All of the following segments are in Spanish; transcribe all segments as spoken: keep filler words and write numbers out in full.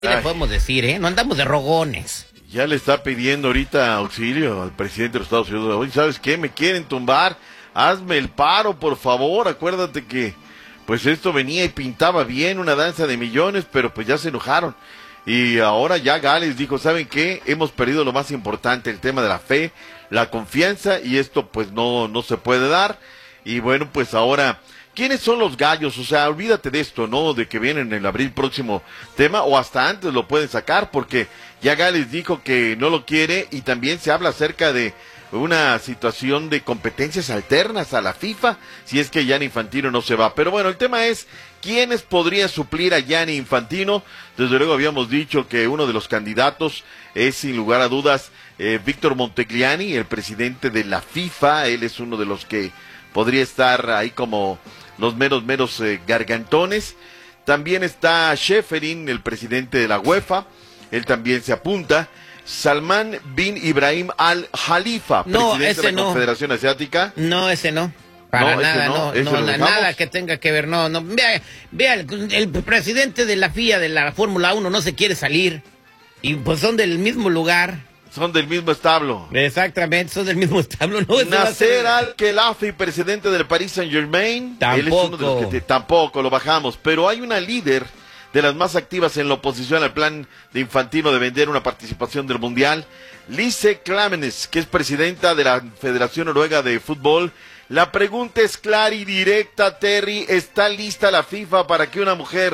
¿Qué le podemos decir, eh? No andamos de rogones. Ya le está pidiendo ahorita auxilio al presidente de los Estados Unidos. Oye, ¿sabes qué? Me quieren tumbar. Hazme el paro, por favor. Acuérdate que, pues esto venía y pintaba bien, una danza de millones, pero pues ya se enojaron. Y ahora ya Gales dijo, ¿saben qué? Hemos perdido lo más importante, el tema de la fe, la confianza, y esto pues no, no se puede dar. Y bueno, pues ahora, ¿quiénes son los gallos? O sea, olvídate de esto, ¿no? De que vienen en el abril próximo tema, o hasta antes lo pueden sacar, porque ya Gales dijo que no lo quiere, y también se habla acerca de una situación de competencias alternas a la FIFA, si es que Gianni Infantino no se va. Pero bueno, el tema es, ¿quiénes podrían suplir a Gianni Infantino? Desde luego habíamos dicho que uno de los candidatos es, sin lugar a dudas, eh, Víctor Montegliani, el presidente de la FIFA. Él es uno de los que podría estar ahí como los meros, meros eh, gargantones. También está Schäferin, el presidente de la UEFA. Él también se apunta. Salman bin Ibrahim Al Khalifa, no, presidente de la no. Confederación Asiática. No, ese no. Para no, nada, no, no, no nada que tenga que ver, no, no. Vea, vea el, el presidente de la F I A de la Fórmula uno no se quiere salir. Y pues son del mismo lugar. Son del mismo establo. Exactamente, son del mismo establo. No, Nasser Al-Khelaifi, presidente del Paris Saint-Germain. Tampoco. Él es uno de los que te, tampoco lo bajamos. Pero hay una líder de las más activas en la oposición al plan de Infantino de vender una participación del Mundial, Lise Klaveness, que es presidenta de la Federación Noruega de Fútbol. La pregunta es clara y directa, Terry. ¿Está lista la FIFA para que una mujer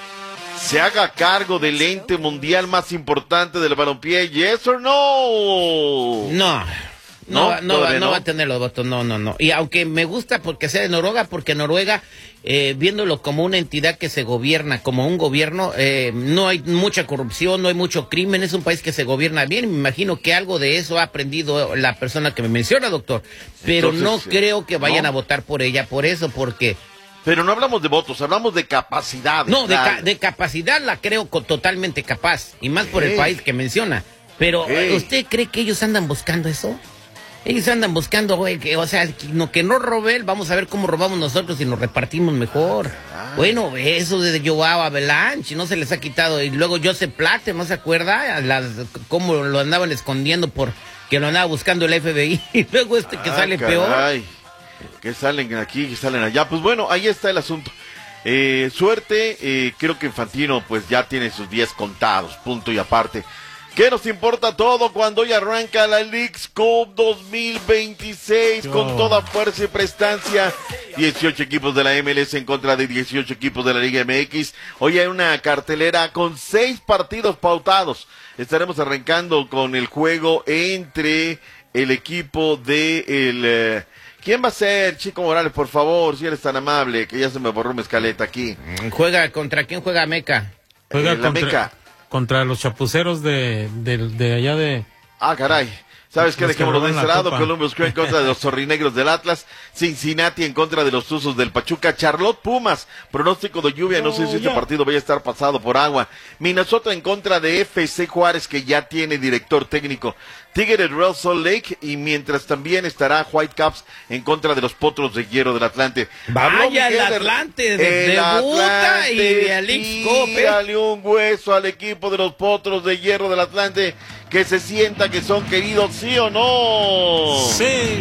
se haga cargo del ente mundial más importante del balompié? ¿Yes or no? No. No, no, no, va, no, no va a tener los votos, no, no, no. Y aunque me gusta porque sea de Noruega, porque Noruega, eh, viéndolo como una entidad que se gobierna, como un gobierno, eh, no hay mucha corrupción, no hay mucho crimen, es un país que se gobierna bien, y me imagino que algo de eso ha aprendido la persona que me menciona, doctor. Pero Entonces, no creo que vayan ¿no? a votar por ella, por eso, porque... Pero no hablamos de votos, hablamos de capacidad. No, de, ca de capacidad la creo totalmente capaz, y más por hey. el país que menciona. Pero, hey. ¿usted cree que ellos andan buscando eso? Ellos andan buscando, güey, que, o sea, que no, que no robe él, vamos a ver cómo robamos nosotros y nos repartimos mejor. Ay. Bueno, eso de Joao Avalanche, no se les ha quitado. Y luego Joseph Platter, ¿no se acuerda? Las, cómo lo andaban escondiendo por que lo andaba buscando el F B I. Y luego este que ah, sale caray. peor. Que salen aquí, que salen allá. Pues bueno, ahí está el asunto. Eh, suerte, eh, creo que Infantino pues ya tiene sus días contados, punto y aparte. ¿Qué nos importa todo cuando hoy arranca la Leagues Cup dos mil veintiséis oh. con toda fuerza y prestancia? dieciocho equipos de la M L S en contra de dieciocho equipos de la Liga M X. Hoy hay una cartelera con seis partidos pautados. Estaremos arrancando con el juego entre el equipo de el... Eh, ¿quién va a ser? Chico Morales, por favor, si eres tan amable, que ya se me borró mi escaleta aquí. ¿Juega contra quién juega Meca? Juega eh, la contra... Meca. Contra los chapuceros de, de, de allá de... Ah, caray. ¿Sabes qué? Dejémoslo de este lado. Columbus Crew en contra de los zorrinegros del Atlas. Cincinnati en contra de los Tuzos del Pachuca. Charlotte Pumas. Pronóstico de lluvia. No, no sé si este ya. partido vaya a estar pasado por agua. Minnesota en contra de F C Juárez, que ya tiene director técnico. Tigres Real Salt Lake. Y mientras también estará Whitecaps en contra de los Potros de Hierro del Atlante. Vaya, el Atlante. De, el debuta Atlante. Y Alex Cope. Dale un hueso al equipo de los Potros de Hierro del Atlante. Que se sienta que son queridos, ¿sí o no? Sí.